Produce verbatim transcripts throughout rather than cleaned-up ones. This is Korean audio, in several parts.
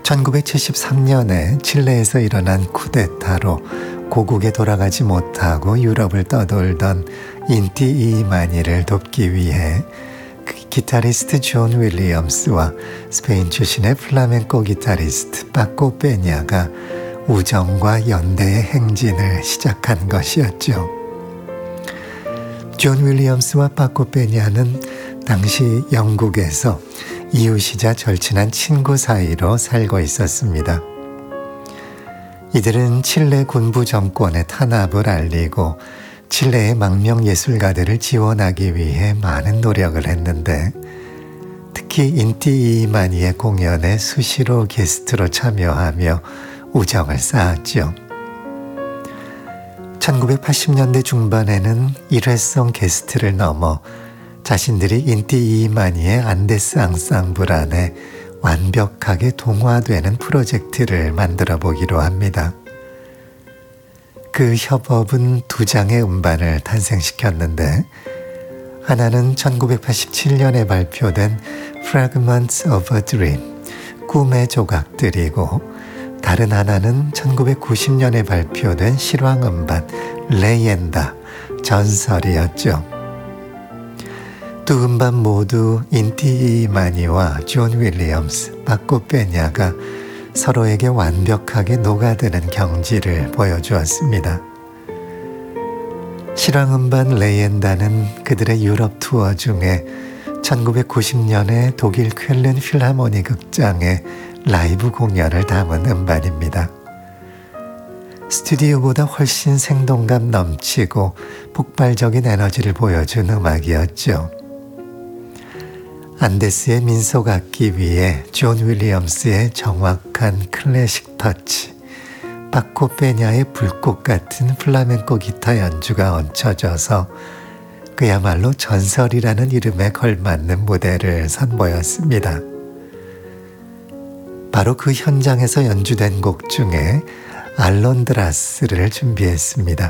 천구백칠십삼 년에 칠레에서 일어난 쿠데타로 고국에 돌아가지 못하고 유럽을 떠돌던 인티 이마니를 돕기 위해 기타리스트 존 윌리엄스와 스페인 출신의 플라멩코 기타리스트 파코 페냐가 우정과 연대의 행진을 시작한 것이었죠. 존 윌리엄스와 파코 페냐는 당시 영국에서 이웃이자 절친한 친구 사이로 살고 있었습니다. 이들은 칠레 군부 정권의 탄압을 알리고 칠레의 망명 예술가들을 지원하기 위해 많은 노력을 했는데 특히 인티 이마니의 공연에 수시로 게스트로 참여하며 우정을 쌓았죠. 천구백팔십 년대 중반에는 일회성 게스트를 넘어 자신들이 인티 이마니의 안데스 앙상블 안에 완벽하게 동화되는 프로젝트를 만들어 보기로 합니다. 그 협업은 두 장의 음반을 탄생시켰는데 하나는 천구백팔십칠 년에 발표된 Fragments of a Dream, 꿈의 조각들이고 다른 하나는 천구백구십 년에 발표된 실황 음반 레옌다, 전설이었죠. 두 음반 모두 인티 이마니와 존 윌리엄스, 파코 페냐가 서로에게 완벽하게 녹아드는 경지를 보여주었습니다. 실황음반 레옌다는 그들의 유럽 투어 중에 천구백구십 년에 독일 쾰른 필하모니 극장의 라이브 공연을 담은 음반입니다. 스튜디오보다 훨씬 생동감 넘치고 폭발적인 에너지를 보여준 음악이었죠. 안데스의 민속악기 위에 존 윌리엄스의 정확한 클래식 터치, 파코 페냐의 불꽃 같은 플라멩코 기타 연주가 얹혀져서 그야말로 전설이라는 이름에 걸맞는 무대를 선보였습니다. 바로 그 현장에서 연주된 곡 중에 알론드라스를 준비했습니다.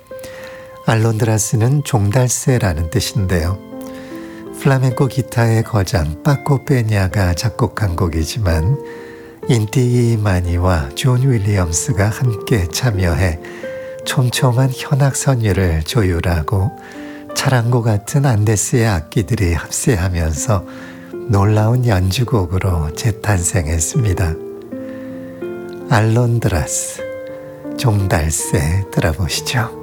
알론드라스는 종달새라는 뜻인데요. 플라멩코 기타의 거장 파코 페냐가 작곡한 곡이지만 인티 이마니와 존 윌리엄스가 함께 참여해 촘촘한 현악 선율을 조율하고 차랑고 같은 안데스의 악기들이 합세하면서 놀라운 연주곡으로 재탄생했습니다. 알론드라스, 종달새 들어보시죠.